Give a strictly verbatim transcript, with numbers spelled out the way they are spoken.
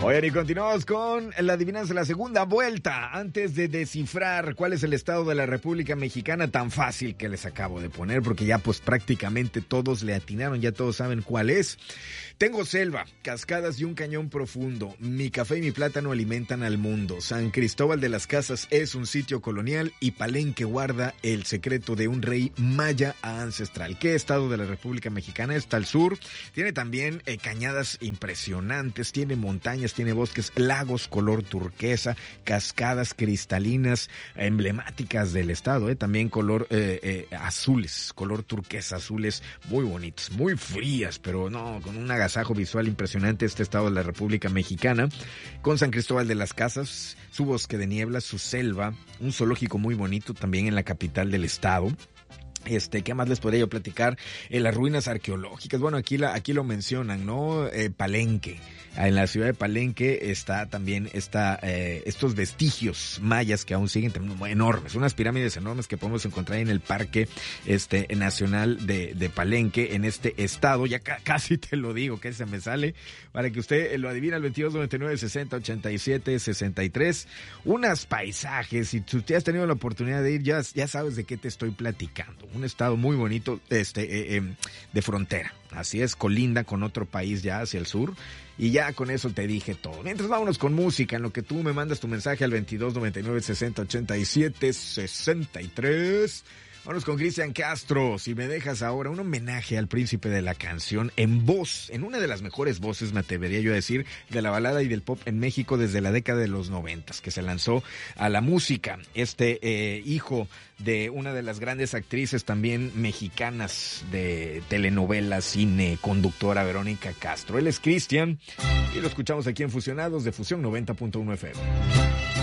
Oigan, y continuamos con la adivinanza, la segunda vuelta. Antes de descifrar cuál es el estado de la República Mexicana, tan fácil que les acabo de poner, porque ya pues prácticamente todos le atinaron, ya todos saben cuál es. Tengo selva, cascadas y un cañón profundo. Mi café y mi plátano alimentan al mundo. San Cristóbal de las Casas es un sitio colonial y Palenque guarda el secreto de un rey maya ancestral. ¿Qué estado de la República Mexicana está al sur? Tiene también eh, cañadas impresionantes, tiene montañas, tiene bosques, lagos color turquesa, cascadas cristalinas emblemáticas del estado, eh, también color eh, eh, azules, color turquesa, azules muy bonitos, muy frías, pero no, con un agasajo visual impresionante este estado de la República Mexicana, con San Cristóbal de las Casas, su bosque de niebla, su selva, un zoológico muy bonito también en la capital del estado. Este, ¿qué más les podría yo platicar? Eh, las ruinas arqueológicas, bueno, aquí la, aquí lo mencionan, ¿no? Eh, Palenque. En la ciudad de Palenque está también está, eh, estos vestigios mayas que aún siguen teniendo enormes, unas pirámides enormes que podemos encontrar en el Parque este, Nacional de, de Palenque, en este estado. Ya ca- casi te lo digo, que se me sale, para que usted lo adivine al veintidós noventa y nueve sesenta ochenta y siete sesenta y tres. Unos paisajes, y si usted has tenido la oportunidad de ir, ya, ya sabes de qué te estoy platicando. Un estado muy bonito este, eh, eh, de frontera. Así es, colinda con otro país ya hacia el sur. Y ya con eso te dije todo. Mientras vámonos con música, en lo que tú me mandas tu mensaje al veintidós noventa y nueve sesenta ochenta y siete sesenta y tres. Vámonos con Cristian Castro, si me dejas ahora, un homenaje al príncipe de la canción en voz, en una de las mejores voces, me atrevería yo a decir, de la balada y del pop en México desde la década de los noventas, que se lanzó a la música. Este eh, hijo de una de las grandes actrices también mexicanas de telenovelas, cine, conductora Verónica Castro. Él es Cristian y lo escuchamos aquí en Fusionados de Fusión noventa punto uno F M.